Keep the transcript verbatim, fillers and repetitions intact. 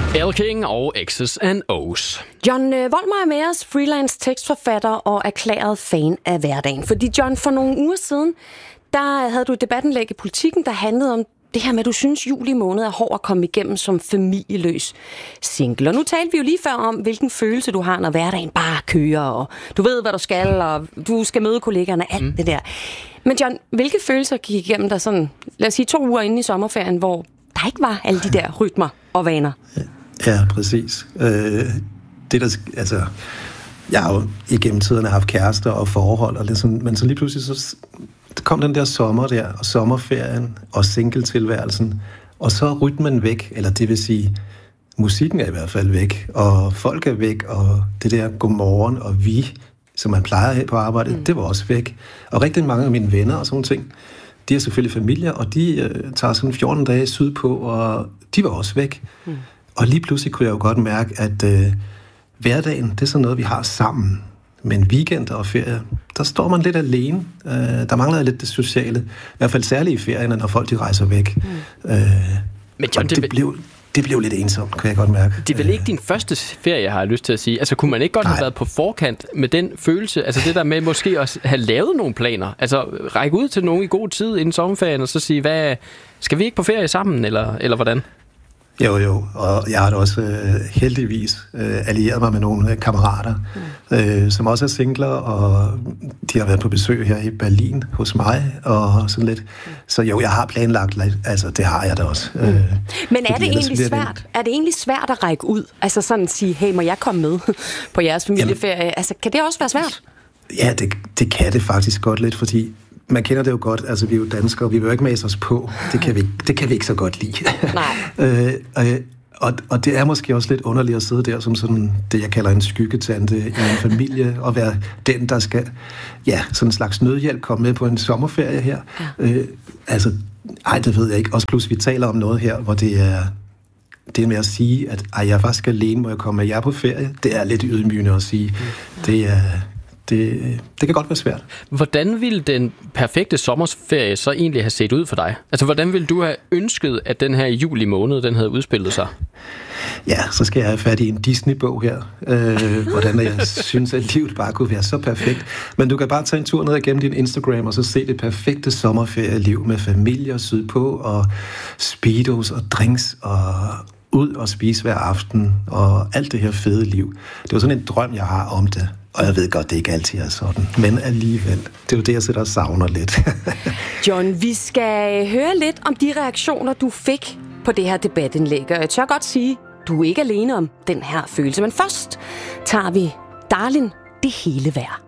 Elle King og X's and O's. John Volmer er med os, freelance tekstforfatter og erklæret fan af hverdagen. Fordi John, for nogle uger siden, der havde du et debatindlæg i Politikken, der handlede om det her med, at du synes, juli måned er hård at komme igennem som familieløs single. Og nu talte vi jo lige før om, hvilken følelse du har, når hverdagen bare kører, og du ved, hvad du skal, og du skal møde kollegaerne, alt mm. det der. Men John, hvilke følelser gik igennem dig sådan, lad os sige, to uger inde i sommerferien, hvor der ikke var alle de der rytmer og vaner? Ja, præcis. Øh, det der, altså, jeg har jo igennem tiderne haft kærester og forhold, og det sådan, men så lige pludselig så kom den der sommer der, og sommerferien, og singletilværelsen, og så er rytmen væk, eller det vil sige, musikken er i hvert fald væk, og folk er væk, og det der godmorgen, og vi, som man plejer at have på arbejdet, mm. det var også væk. Og rigtig mange af mine venner og sådan ting, de er selvfølgelig familier, og de øh, tager sådan fjorten dage sydpå, og de var også væk. Mm. Og lige pludselig kunne jeg jo godt mærke, at øh, hverdagen, det er sådan noget, vi har sammen. Men weekend og ferie, der står man lidt alene. Øh, der mangler lidt det sociale. I hvert fald særligt i ferierne, når folk de rejser væk. Mm. Øh, Men John, det, det, blev, det blev lidt ensomt, kan jeg godt mærke. Det er vel ikke din første ferie, har jeg lyst til at sige. Altså, kunne man ikke godt Nej. have været på forkant med den følelse? Altså det der med måske at have lavet nogle planer. Altså række ud til nogen i god tid inden sommerferien, og så sige, hvad, skal vi ikke på ferie sammen, eller, eller hvordan? Jo, jo, og jeg har da også øh, heldigvis øh, allieret mig med nogle øh, kammerater, mm. øh, som også er singler, og de har været på besøg her i Berlin hos mig, og sådan lidt. Så jo, jeg har planlagt lidt, altså det har jeg da også. Mm. Øh, Men er det egentlig svært? Det... Er det egentlig svært at række ud? Altså sådan at sige, hey, må jeg komme med på jeres familieferie? Jamen, altså, kan det også være svært? Ja, det, det kan det faktisk godt lidt, fordi man kender det jo godt, altså vi er jo danskere, vi vil jo ikke mase os på. Det kan vi, det kan vi ikke så godt lide. Nej. øh, øh, og, og det er måske også lidt underligt at sidde der som sådan det, jeg kalder en skyggetante i en familie, og være den, der skal, ja, sådan en slags nødhjælp, komme med på en sommerferie her. Ja. Øh, altså, ej, det ved jeg ikke. Også plus, vi taler om noget her, hvor det er, det er med at sige, at ej, jeg er faktisk alene, må jeg komme med jer på ferie. Det er lidt ydmygende at sige. Mm. Det er... Det, det kan godt være svært. Hvordan ville den perfekte sommerferie så egentlig have set ud for dig? Altså, hvordan ville du have ønsket, at den her juli måned, den havde udspillet sig? Ja, så skal jeg have fat i en Disney-bog her. Øh, hvordan jeg synes, at livet bare kunne være så perfekt. Men du kan bare tage en tur ned igennem din Instagram, og så se det perfekte sommerferieliv med familier sydpå, og speedos og drinks, og ud og spise hver aften, og alt det her fede liv. Det var sådan en drøm, jeg har om det. Og jeg ved godt, det ikke altid er sådan. Men alligevel, det er jo det, jeg sidder og savner lidt. John, vi skal høre lidt om de reaktioner, du fik på det her debatindlæg. Og jeg tør godt sige, du er ikke alene om den her følelse. Men først tager vi Darlin, det hele værd.